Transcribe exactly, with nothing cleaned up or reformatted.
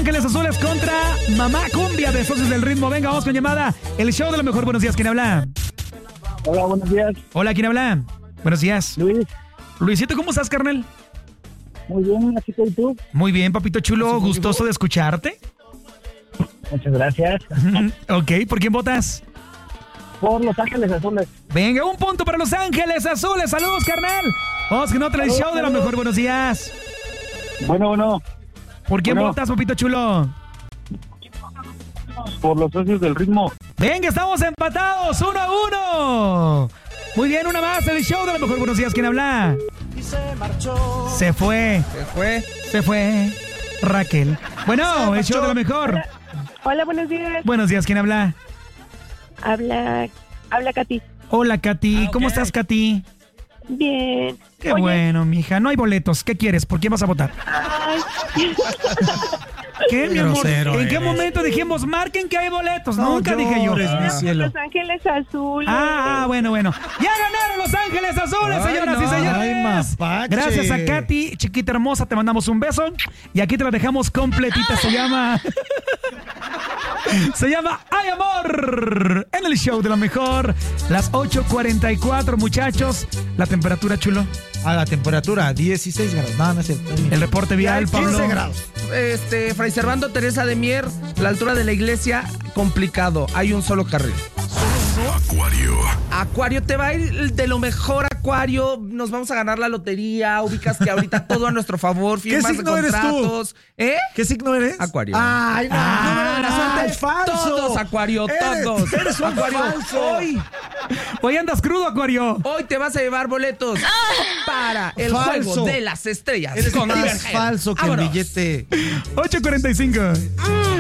Ángeles Azules contra Mamá Cumbia de Socios del Ritmo. Venga, vamos con llamada. El show de lo mejor. Buenos días, ¿quién habla? Hola, buenos días. Hola, ¿quién habla? Buenos días. Luis. Luisito, ¿cómo estás, carnal? Muy bien, así que ¿y tú? Muy bien, papito chulo. Así Gustoso de escucharte. Muchas gracias. Ok, ¿por quién votas? Por Los Ángeles Azules. Venga, un punto para Los Ángeles Azules. Saludos, carnal. Vamos con otra, el Saludos, show de lo saludos. mejor. Buenos días. Bueno, bueno. ¿Por quién Bueno. votas, papito chulo? Por Los Socios del Ritmo. Venga, estamos empatados, uno a uno. Muy bien, una más, el show de lo mejor. Buenos días, ¿quién habla? Se fue, Se fue. se fue Raquel. Bueno, el show de lo mejor. Hola, hola, buenos días. Buenos días, ¿quién habla? Habla, habla Katy. Hola, Katy. ¿Cómo estás, Katy? Bien. Qué Oye, bueno, mija. No hay boletos. ¿Qué quieres? ¿Por quién vas a votar? ay, ¿Qué, mi amor? grosero ¿En qué eres. momento dijimos, marquen que hay boletos? No Nunca dije yo. llores, mi por cielo. Los Ángeles Azules. Ah, ah, bueno, bueno. Ya ganaron Los Ángeles Azules, Ay, señoras no. y señores. Ay, mapache. Gracias a Katy, chiquita hermosa, te mandamos un beso. Y aquí te la dejamos completita. Se llama... Se llama Ay Amor. En el show de lo mejor. Las ocho cuarenta y cuatro, muchachos. La temperatura, chulo. A la temperatura, dieciséis grados. No, no es cierto. El reporte vial, Pablo. quince grados. Este, Fray Servando Teresa de Mier, la altura de la iglesia, complicado. Hay un solo carril. Acuario. Acuario, te va a ir de lo mejor, Acuario. Nos vamos a ganar la lotería. Ubicas que ahorita todo a nuestro favor. Firmas de signo eres tú? contratos. ¿Eh? ¿Qué signo eres? Acuario. Ay, no. Número de la suerte. es falso. Todos, Acuario, Eres- todos. Eres un Acuario, falso. hoy, Hoy andas crudo, Acuario. hoy te vas a llevar boletos para el Falso. juego de las estrellas. Eres con más Divergent. falso que el Vámonos. billete. ocho cuarenta y cinco. Mm.